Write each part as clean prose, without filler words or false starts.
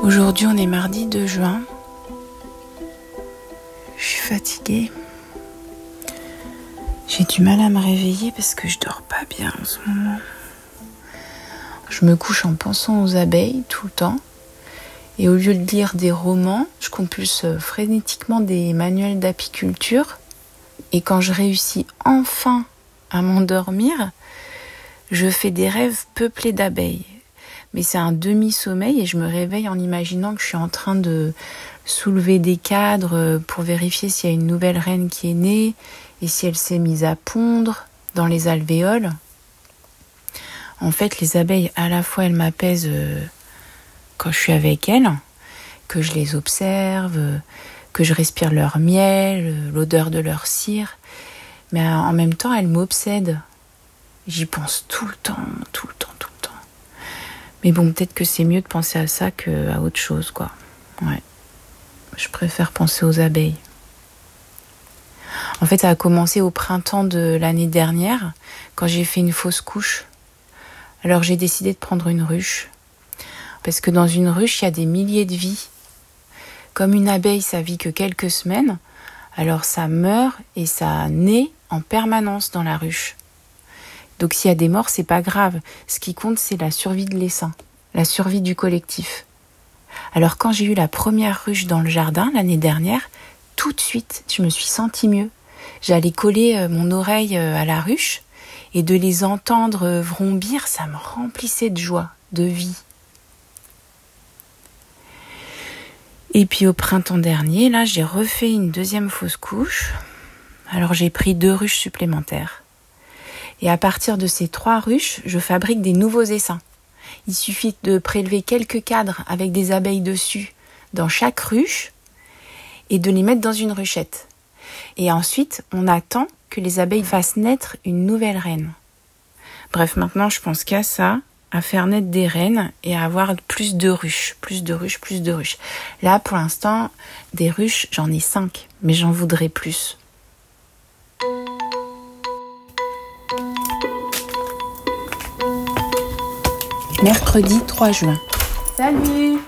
Aujourd'hui, on est mardi 2 juin. Je suis fatiguée. J'ai du mal à me réveiller parce que je dors pas bien en ce moment. Je me couche en pensant aux abeilles tout le temps. Et au lieu de lire des romans, je compulse frénétiquement des manuels d'apiculture. Et quand je réussis enfin à m'endormir, je fais des rêves peuplés d'abeilles. Mais c'est un demi-sommeil et je me réveille en imaginant que je suis en train de soulever des cadres pour vérifier s'il y a une nouvelle reine qui est née et si elle s'est mise à pondre dans les alvéoles. En fait, les abeilles, à la fois, elles m'apaisent quand je suis avec elles, que je les observe, que je respire leur miel, l'odeur de leur cire. Mais en même temps, elles m'obsèdent. J'y pense tout le temps. Mais bon, peut-être que c'est mieux de penser à ça qu'à autre chose, quoi. Ouais. Je préfère penser aux abeilles. En fait, ça a commencé au printemps de l'année dernière, quand j'ai fait une fausse couche. Alors j'ai décidé de prendre une ruche. Parce que dans une ruche, il y a des milliers de vies. Comme une abeille, ça vit que quelques semaines, alors ça meurt et ça naît en permanence dans la ruche. Donc s'il y a des morts, c'est pas grave. Ce qui compte, c'est la survie de l'essaim, la survie du collectif. Alors quand j'ai eu la première ruche dans le jardin l'année dernière, tout de suite, je me suis sentie mieux. J'allais coller mon oreille à la ruche et de les entendre vrombir, ça me remplissait de joie, de vie. Et puis au printemps dernier, là, j'ai refait une deuxième fausse couche. Alors j'ai pris 2 ruches supplémentaires. Et à partir de ces 3 ruches, je fabrique des nouveaux essaims. Il suffit de prélever quelques cadres avec des abeilles dessus dans chaque ruche et de les mettre dans une ruchette. Et ensuite, on attend que les abeilles fassent naître une nouvelle reine. Bref, maintenant, je pense qu'à ça, à faire naître des reines et à avoir plus de ruches. Là, pour l'instant, des ruches, j'en ai 5, mais j'en voudrais plus. Mercredi 3 juin. Salut.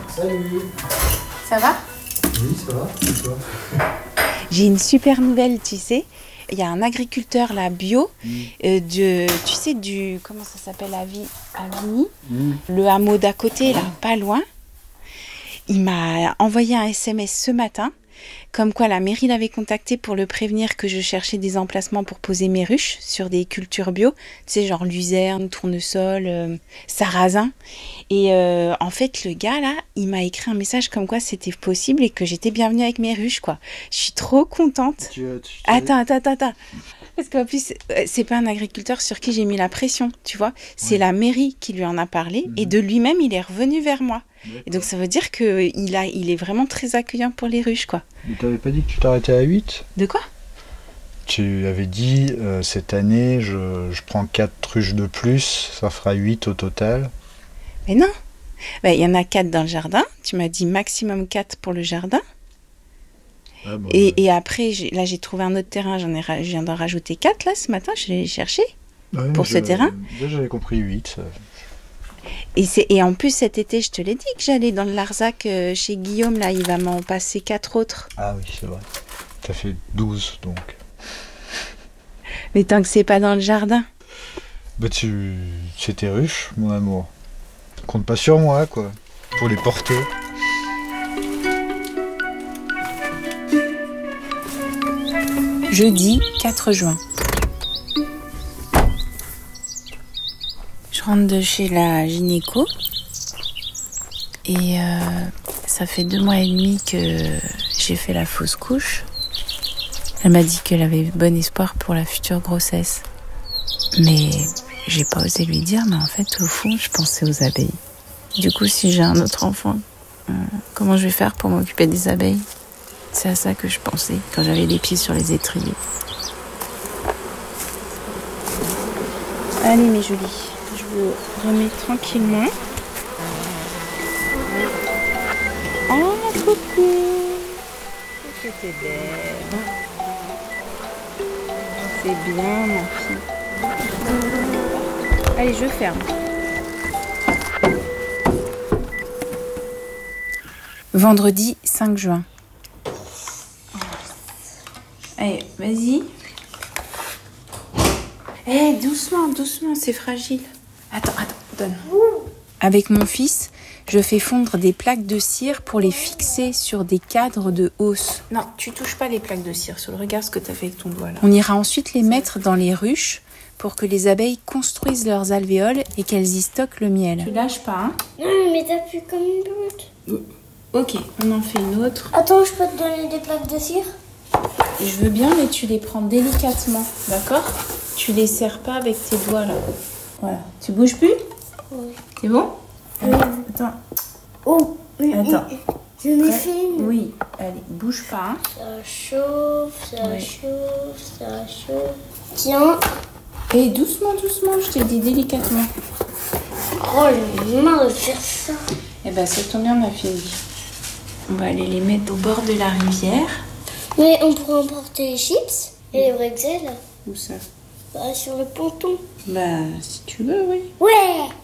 Ça va ? Oui, ça va. Et toi ? J'ai une super nouvelle, tu sais. Il y a un agriculteur là, bio, comment ça s'appelle, Avigny, le hameau d'à côté, là, pas loin. Il m'a envoyé un SMS ce matin, comme quoi la mairie l'avait contacté pour le prévenir que je cherchais des emplacements pour poser mes ruches sur des cultures bio, tu sais, genre luzerne, tournesol, sarrasin. Et en fait, le gars là, il m'a écrit un message comme quoi c'était possible et que j'étais bienvenue avec mes ruches, quoi. Je suis trop contente. Attends. Parce qu'en plus, c'est pas un agriculteur sur qui j'ai mis la pression, tu vois. C'est la mairie qui lui en a parlé et de lui-même, il est revenu vers moi. D'accord. Et donc ça veut dire qu'il est vraiment très accueillant pour les ruches, quoi. Mais t'avais pas dit que tu t'arrêtais à 8 ? De quoi ? Tu avais dit, cette année, je prends 4 ruches de plus, ça fera 8 au total. Mais non. Il y en a 4 dans le jardin. Tu m'as dit maximum 4 pour le jardin. Ah bon, et après, j'ai trouvé un autre terrain. Je viens d'en rajouter 4 là ce matin. Je l'ai cherché pour ce terrain. Déjà, j'avais compris 8. Et en plus, cet été, je te l'ai dit que j'allais dans le Larzac chez Guillaume. Là, il va m'en passer 4 autres. Ah oui, c'est vrai. T'as fait 12 donc. Mais tant que c'est pas dans le jardin. C'est tes ruches, mon amour. Compte pas sur moi, quoi. Pour les porter. Jeudi 4 juin. Je rentre de chez la gynéco. Et ça fait 2 mois et demi que j'ai fait la fausse couche. Elle m'a dit qu'elle avait bon espoir pour la future grossesse. Mais j'ai pas osé lui dire, mais en fait, au fond, je pensais aux abeilles. Du coup, si j'ai un autre enfant, comment je vais faire pour m'occuper des abeilles ? C'est à ça que je pensais quand j'avais les pieds sur les étriers. Allez, mes jolies, je vous remets tranquillement. Oh, coucou! Que t'es belle. C'est bien, ma fille. Allez, je ferme. Vendredi 5 juin. Allez, vas-y. Doucement, doucement, c'est fragile. Attends, donne. Avec mon fils, je fais fondre des plaques de cire pour les fixer sur des cadres de hausse. Non, tu touches pas les plaques de cire. Regarde ce que tu as fait avec ton doigt là. On ira ensuite les mettre dans les ruches pour que les abeilles construisent leurs alvéoles et qu'elles y stockent le miel. Tu lâches pas, hein? Non, mais t'appuies comme une brute. Ok, on en fait une autre. Attends, je peux te donner des plaques de cire? Je veux bien, mais tu les prends délicatement, d'accord? Tu les serres pas avec tes doigts là. Voilà. Tu bouges plus? Oui. C'est bon? Oui. Attends. Oh, oui. Attends. Je l'ai fait une. Oui, allez, bouge pas. Hein. Ça chauffe, ça Ouais. chauffe, ça chauffe. Tiens. Et doucement, doucement, je t'ai dit délicatement. Oh, j'ai marre de faire ça. Eh ben, ça tombe bien, ma fille. On va aller les mettre au bord de la rivière. Mais on pourrait emporter les chips et les bretzels. Où ça? Bah, sur le ponton. Bah, si tu veux, oui. Ouais.